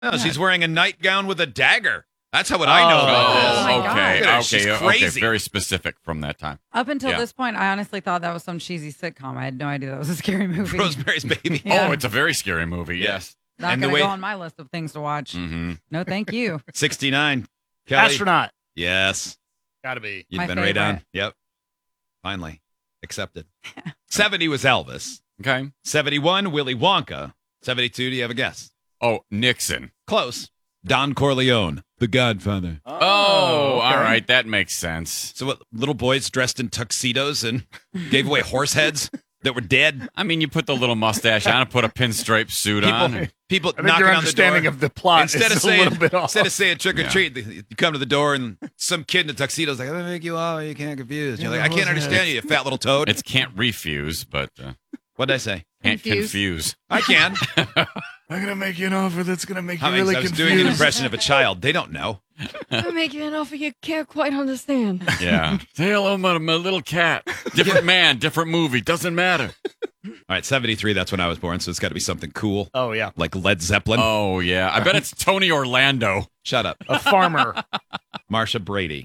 No, she's wearing a nightgown with a dagger. That's how I know about this. Oh my God. She's Okay, crazy. very specific from that time. Up until Yeah. this point, I honestly thought that was some cheesy sitcom. I had no idea that was a scary movie. Rosemary's Baby. Yeah. Oh, it's a very scary movie. Yes. Not and the going to way- go on my list of things to watch. Mm-hmm. No, thank you. 69. Kelly. Astronaut. Yes. Gotta be. You've My been right on. favorite. Yep. Finally. Accepted. 70 was Elvis. Okay. 71, Willy Wonka. 72, do you have a guess? Oh, Nixon. Close. Don Corleone, the Godfather. Oh, okay. all right. That makes sense. So what, little boys dressed in tuxedos and gave away horse heads that were dead? I mean, you put the little mustache on and put a pinstripe suit on. People I think knocking your on the door. understanding of the plot Instead is of a saying, little bit off. instead of saying trick or Yeah. treat, you come to the door and some kid in a tuxedo is like, "I'm gonna make you all. You can't confuse." You're like, "I can't understand you, you fat little toad." It's can't refuse, but What'd I say? can't Confuse. confuse. I can. I'm gonna make you an offer that's gonna make you I really was confused. doing an impression of a child. They don't know. I'm making an offer you can't quite understand. Yeah. Say hello, my little cat. Different man, different movie. Doesn't matter. All right, 73. That's when I was born, so it's got to be something cool, Oh yeah, like Led Zeppelin. Oh, yeah. I bet it's Tony Orlando. Shut up, a farmer. Marsha Brady.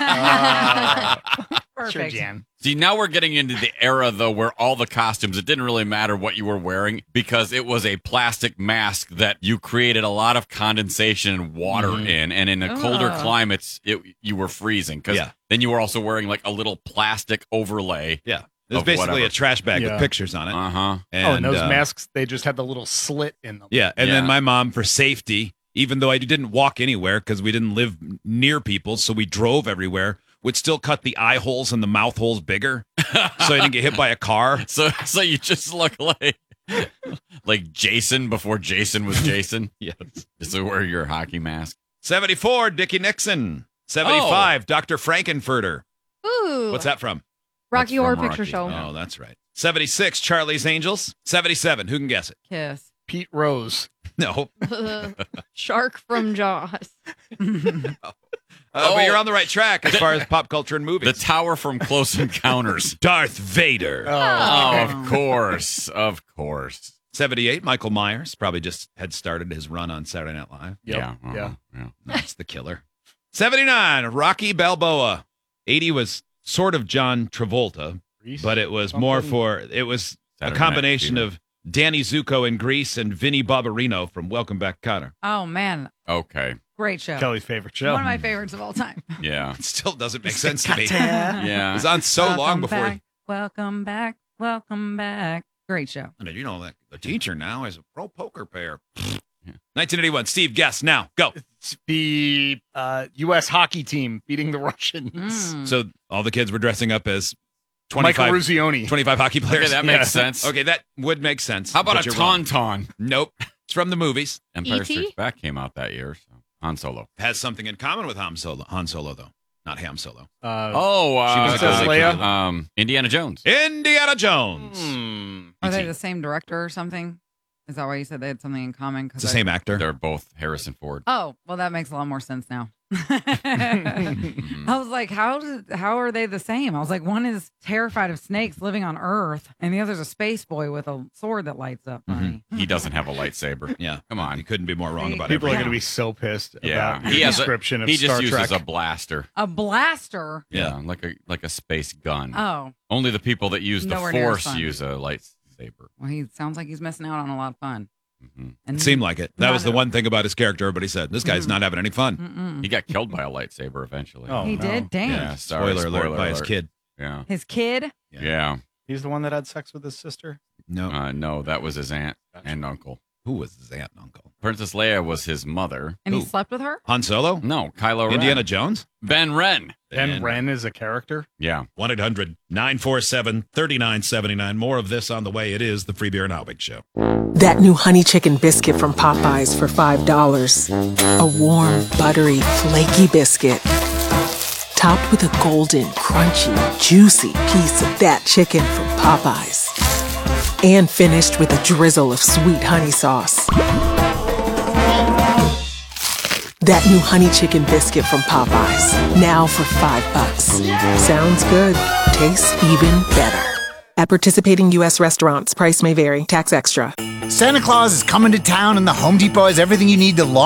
Perfect. Sure, Jan. See, now we're getting into the era, though, where all the costumes, it didn't really matter what you were wearing because it was a plastic mask that you created a lot of condensation and water in. And in the colder Ugh. climates, you were freezing because Yeah. then you were also wearing like a little plastic overlay. Yeah, it was Of basically whatever. a trash bag Yeah. with pictures on it. Uh-huh. And those masks, they just had the little slit in them. Yeah, and Yeah. then my mom, for safety, even though I didn't walk anywhere because we didn't live near people, so we drove everywhere, would still cut the eye holes and the mouth holes bigger so I didn't get hit by a car. So you just look like Jason before Jason was Jason. Yes. Just to wear your hockey mask. 74, Dickie Nixon. 75, Dr. Frankenfurter. Ooh. What's that from? Rocky That's Horror from Picture Rocky. Show. Oh, that's right. 76, Charlie's Angels. 77, who can guess it? Kiss. Pete Rose. No. Shark from Jaws. But you're on the right track as far as pop culture and The movies. tower from Close Encounters. Darth Vader. Oh, of course. Of course. 78, Michael Myers. Probably just had started his run on Saturday Night Live. Yep. Yeah. Yeah. Yeah. That's the killer. 79, Rocky Balboa. 80 was sort of John Travolta, but it was more for, it was Saturday a combination Night of Danny Zuko in Grease and Vinny Barbarino from Welcome Back, Kotter. Oh, man. Okay. Great show. Kelly's favorite show. One of my favorites of all time. Yeah. It still doesn't make sense to me. It Yeah. was on so long before. Back, welcome back. Welcome back. Great show. And you know that the teacher now is a pro poker player. 1981, Steve, guess now. Go. It's the U.S. hockey team beating the Russians. Mm. So all the kids were dressing up as Michael 25, Ruzioni. 25 hockey players. Okay, that makes sense. Okay, that would make sense. How about but a you're wrong. tauntaun? Nope. It's from the movies. Empire E.T.? Strikes Back came out that year. So Han Solo. Has something in common with Han Solo, though. Not Ham Solo. Oh, Princess Leia? Indiana Jones. Indiana Jones. Are they E.T.. the same director or something? Is that why you said they had something in common? It's the same actor. They're both Harrison Ford. Oh, well, that makes a lot more sense now. Mhm. I was like, how are they the same? I was like, one is terrified of snakes living on Earth, and the other's a space boy with a sword that lights up. Funny. He doesn't have a lightsaber. Yeah. Come on. You couldn't be more wrong See, about People are everything. going to be so pissed Yeah. about He the has a- description of He Star just Trek. uses a blaster. A blaster. Yeah. Like a space gun. Oh, Only the people that use the Nowhere near as Force fun. use a lightsaber. well, he sounds like he's missing out on a lot of fun. Mhm. And It seemed like it. That Not was the at one thing about his character. Everybody said, this guy's not having any fun. Mm-mm. He got killed by a lightsaber eventually. Oh, He no. did. Dang. Yeah. Sorry, Spoiler alert by his alert. kid. Yeah. His kid. Yeah. Yeah. He's the one that had sex with his sister. No. No, that was his aunt and uncle. Who was his aunt and uncle? Princess Leia was his mother. And he Who? slept with her? Han Solo? No, Kylo Ren. Indiana Jones? Ben Ren. Ben Ren is a character. Yeah. 1-800-947-3979. More of this on the way. It is the Free Beer and Howbig Show. That new honey chicken biscuit from Popeyes for $5. A warm, buttery, flaky biscuit. Topped with a golden, crunchy, juicy piece of that chicken from Popeyes. And finished with a drizzle of sweet honey sauce. That new honey chicken biscuit from Popeyes. Now for $5. Sounds good. Tastes even better. At participating U.S. restaurants, price may vary. Tax extra. Santa Claus is coming to town and the Home Depot has everything you need to